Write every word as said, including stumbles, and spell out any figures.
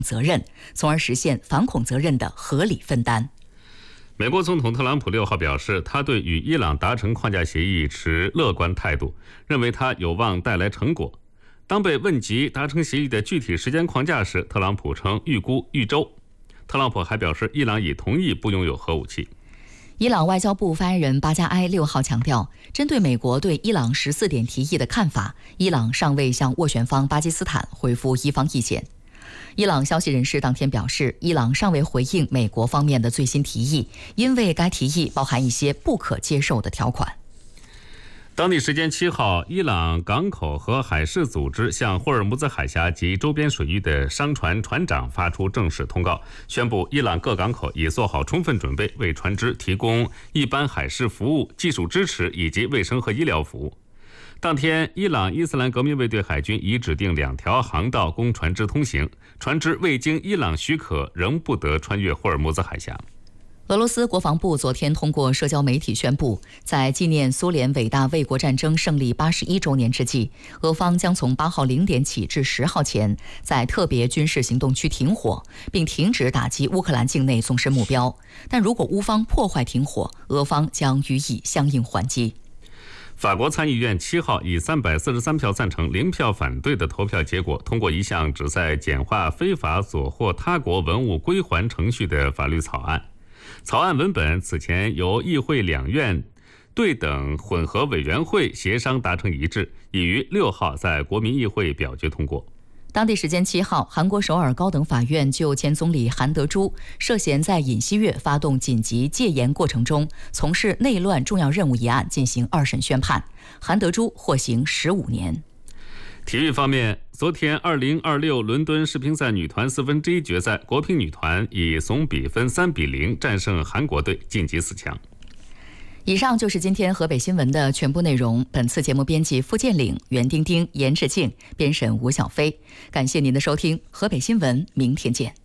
责任，从而实现反恐责任的合理分担。 美国总统特朗普六号表示，他对与伊朗达成框架协议持乐观态度，认为它有望带来成果。当被问及达成协议的具体时间框架时，特朗普称预估一周。特朗普还表示，伊朗已同意不拥有核武器。 伊朗外交部发言人巴加埃六号强调，针对美国对伊朗十四点提议的看法，伊朗尚未向斡旋方巴基斯坦回复伊方意见。伊朗消息人士当天表示，伊朗尚未回应美国方面的最新提议，因为该提议包含一些不可接受的条款。 当地时间七号，伊朗港口和海事组织向霍尔木兹海峡及周边水域的商船船长发出正式通告，宣布伊朗各港口已做好充分准备，为船只提供一般海事服务、技术支持以及卫生和医疗服务。当天，伊朗伊斯兰革命卫队海军已指定两条航道供船只通行，船只未经伊朗许可仍不得穿越霍尔木兹海峡。 俄罗斯国防部昨天通过社交媒体宣布，在纪念苏联伟大卫国战争胜利八十一周年之际，俄方将从八号零点起至十号前，在特别军事行动区停火，并停止打击乌克兰境内纵深目标。但如果乌方破坏停火，俄方将予以相应还击。 法国参议院七号以三百四十三票赞成、零票反对的投票结果，通过一项旨在简化非法索获他国文物归还程序的法律草案。草案文本此前由议会两院对等混合委员会协商达成一致，已于六号在国民议会表决通过。 当地时间七号，韩国首尔高等法院就前总理韩德洙涉嫌在尹锡悦发动紧急戒严过程中从事内乱重要任务一案进行二审宣判，韩德洙获刑十五年。 体育方面，昨天二零二六伦敦世乒赛女团四分之一决赛，国乒女团以总比分三比零战胜韩国队，晋级四强。 以上就是今天河北新闻的全部内容。本次节目编辑付建岭、袁丁丁、严志静，编审吴小飞。感谢您的收听，河北新闻，明天见。